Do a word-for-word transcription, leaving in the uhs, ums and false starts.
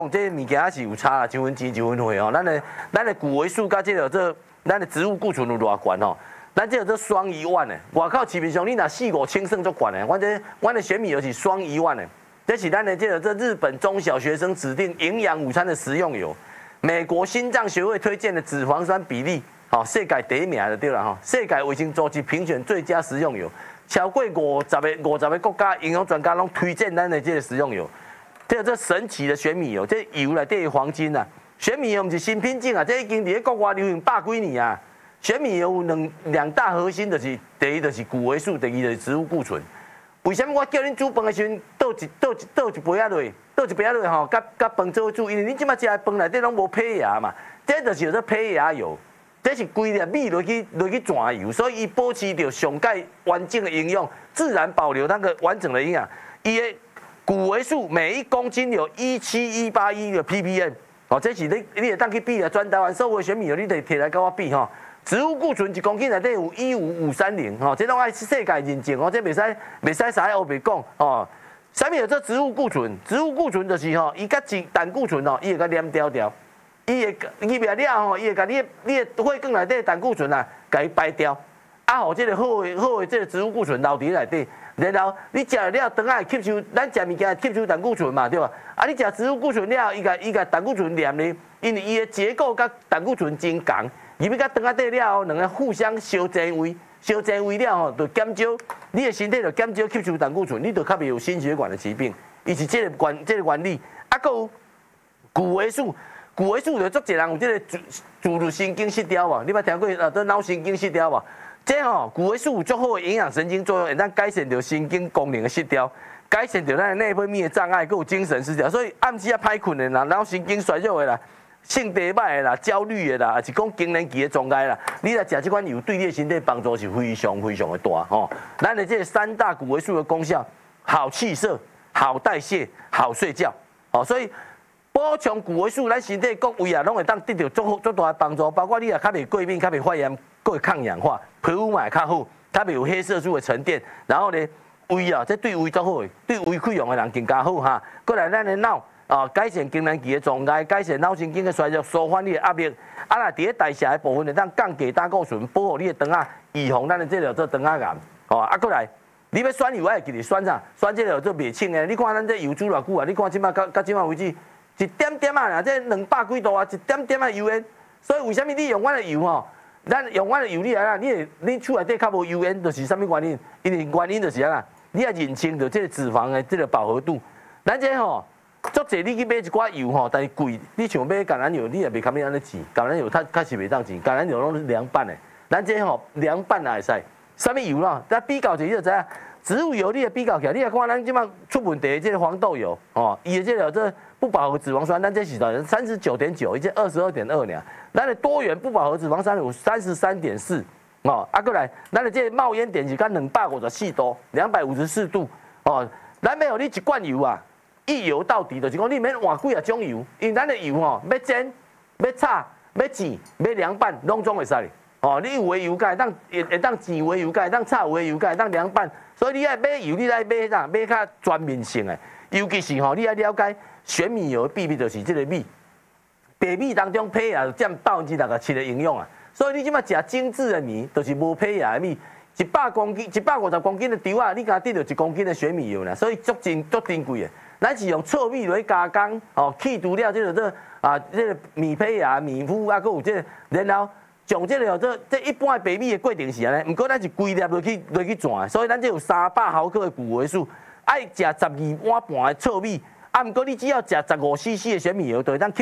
这物件还是有差啦，一分钱一分货哦。咱的咱的谷维素甲这个这咱的植物固醇有偌悬哦？咱这个这双一万的，外口市面上你若四五千算足悬的，我这我的玄米油是双一万的，这是咱的这个这日本中小学生指定营养午餐的食用油，美国心脏学会推荐的脂肪酸比例，哦，世界第一名就对了哈，世界卫生组织评选最佳食用油，超过五十个五十个国家营养专家拢推荐咱的这个食用油。这个这神奇的玄米油，这油内底黄金啊！玄米油不是新品种啊，这已经伫国外流行百几年啊。玄米油有两两大核心，就是第一就是谷维素，第二就是植物固醇。为什么我叫恁煮饭的时阵倒一倒一倒一杯仔落，倒一杯仔落吼，甲甲饭做煮，因为恁即马食的饭内底拢无胚芽嘛，这就是叫做胚芽油。这是规粒米落去落去转油，所以伊保持着上盖完整的营养，自然保留那个完整的营养。伊的谷维素每一公斤有一七一八一的 ppm， 哦，这是你你会当去比啊，全台湾所有玄米油，你得摕来跟我比吼。植物固醇一公斤内底有一五五三零，吼，这拢爱世界认证哦，这袂使袂使啥黑白讲哦。啥物叫做植物固醇？植物固醇就是吼，伊甲脂胆固醇哦，伊会甲黏掉掉，伊会入来了吼，伊会甲你你的血管内底胆固醇啊，甲伊排掉，啊，互这个好的好的这个植物固醇留伫内底。然后你食了肠仔会吸收，咱食物件吸收胆固醇嘛，对吧？啊，你食植物固醇了，伊甲伊甲胆固醇黏咧，因为伊的结构甲胆固醇真共，入去甲肠仔底了后，两个互相相正位，相正位了吼，就减少你的身体就减少吸收胆固醇，你就较袂有心血管的疾病，伊是这个原这个原理。啊，还有谷维素，谷维素就足侪人有这个自自律神经失调嘛，你捌听过啊？这脑神经失调嘛？这吼谷维素有足好的营养神经作用，会当改善着神经功能的失调，改善着咱的内分泌的障碍，还有精神失调。所以暗时啊歹困的啦，脑神经衰弱的啦，性地歹的啦，焦虑的啦，还是讲更年期的状态啦，你来食这款油对你的身体帮助是非常非常的大吼。咱的这三大谷维素的功效：好气色、好代谢、好睡觉。哦，所以补充谷维素，咱身体各位啊，拢会当得到足足大的帮助，包括你啊，较袂过敏，较袂发炎，佫会抗氧化，皮肤嘛会较好，较袂有黑色素的沉淀。然后呢，胃啊，这对胃足好的，对胃溃疡的人更加好哈。过来咱的脑啊，改善更年期的状态，改善脑神经的衰弱，舒缓你的压力。啊，若伫咧代谢的部分，会当降低胆固醇，保护你的肠仔，预防咱的这个做肠仔癌。哦，啊，过来。你要选油，爱记得选啥？选这个做袂清的。你看咱这油煮偌久啊？你看即马到到即马为止，一点点啊啦，这两百几度啊，一点点啊油烟。所以为什么你用我的油吼？咱用我的油你来啦，你你厝内底较无油烟，就是啥物原因？因为原因就是啊啦，你要认清着这个脂肪的这个饱和度。咱这吼，足济你去买一寡油吼，但是贵。你像买橄榄油，你也袂堪要安尼钱。橄榄油它确实袂当钱，橄榄油拢是凉拌的。咱这吼凉拌也会使。啥物油啦？咱比较一下你就知影。植物油你也比较起来，你也看咱即摆出问题的这个黄豆油哦，伊的这个这不饱和脂肪酸，咱这是多少？三十九点九，伊这二十二点二呢。咱的多元不饱和脂肪酸有三十三点四哦，啊过来，咱的这个冒烟点是干两百五十四度，两百五十四度哦。咱要你一罐油啊，一油到底，就是讲你免换几啊种油，因为咱的油吼，要煎、要炒、要煎、要凉拌，拢总会使。哦，你有的油会当会会当煎的油，会当炒的油，会当凉拌，所以你爱买油，你爱买啥？买较全面性的，尤其是吼，你爱了解玄米油的秘密就是这个米，白米当中胚芽占百分之六十七的营养啊，所以你即马食精致的米，就是无胚芽的米，一百公斤、一百五十公斤的稻啊，你敢得到一公斤的玄米油啦，所以足珍足珍贵的。咱是用糙米来加工，哦，去除了这个这啊这个米胚芽、米糊啊，佮有这个，然后。像这个这这一般白米的过程是安尼，毋过咱是规粒落去落去转，所以咱这有三百毫克的谷维素，爱食十二碗半的糙米，啊，毋过你只要食十五 C C 的玄米油，就会当吸